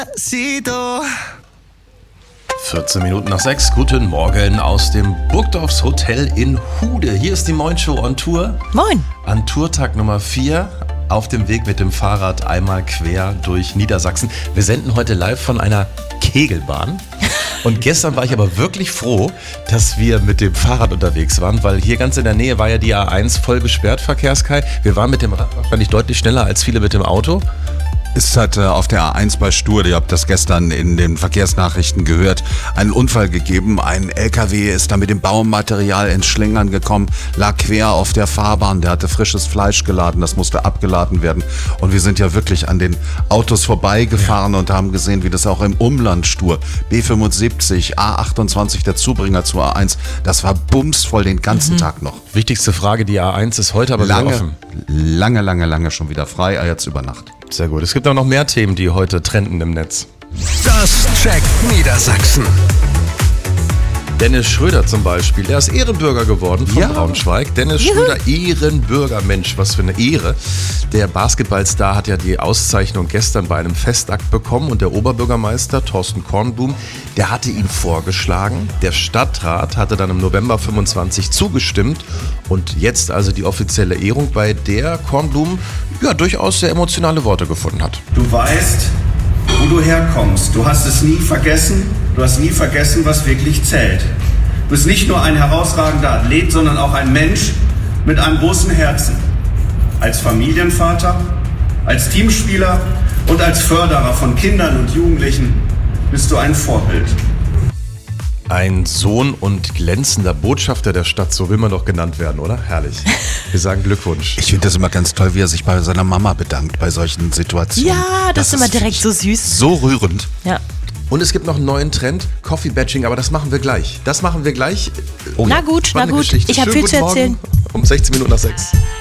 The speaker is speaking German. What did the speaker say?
14 Minuten nach 6. Guten Morgen aus dem Burgdorfs Hotel in Hude. Hier ist die Moin Show on Tour. Moin. An Tourtag Nummer 4 auf dem Weg mit dem Fahrrad einmal quer durch Niedersachsen. Wir senden heute live von einer Kegelbahn. Und gestern war ich aber wirklich froh, dass wir mit dem Fahrrad unterwegs waren, weil hier ganz in der Nähe war ja die A1 voll gesperrt, Verkehrskei. Wir waren mit dem Rad wahrscheinlich deutlich schneller als viele mit dem Auto. Es hat auf der A1 bei Stur, ihr habt das gestern in den Verkehrsnachrichten gehört, einen Unfall gegeben. Ein LKW ist da mit dem Baumaterial ins Schlingern gekommen, lag quer auf der Fahrbahn, der hatte frisches Fleisch geladen, das musste abgeladen werden. Und wir sind ja wirklich an den Autos vorbeigefahren und haben gesehen, wie das auch im Umland Stur, B75, A28, der Zubringer zur A1, das war bumsvoll den ganzen Tag noch. Wichtigste Frage, die A1 ist heute aber wieder offen. Lange schon wieder frei, jetzt über Nacht. Sehr gut. Es gibt auch noch mehr Themen, die heute trenden im Netz. Das checkt Niedersachsen. Dennis Schröder zum Beispiel, der ist Ehrenbürger geworden von Braunschweig. Dennis Schröder, Ehrenbürger, Mensch, was für eine Ehre. Der Basketballstar hat ja die Auszeichnung gestern bei einem Festakt bekommen und der Oberbürgermeister Thorsten Kornblum, der hatte ihn vorgeschlagen. Der Stadtrat hatte dann im November 25 zugestimmt und jetzt also die offizielle Ehrung, bei der Kornblum ja durchaus sehr emotionale Worte gefunden hat. Du weißt, wo du herkommst. Du hast es nie vergessen. Du hast nie vergessen, was wirklich zählt. Du bist nicht nur ein herausragender Athlet, sondern auch ein Mensch mit einem großen Herzen. Als Familienvater, als Teamspieler und als Förderer von Kindern und Jugendlichen bist du ein Vorbild. Ein Sohn und glänzender Botschafter der Stadt, so will man doch genannt werden, oder? Herrlich. Wir sagen Glückwunsch. Ich finde das immer ganz toll, wie er sich bei seiner Mama bedankt bei solchen Situationen. Ja, das ist immer direkt so süß. So rührend. Ja. Und es gibt noch einen neuen Trend, Coffee-Batching, aber das machen wir gleich. Oh, na gut. Spannende Geschichte. Ich habe viel zu erzählen. Um 16 Minuten nach 6.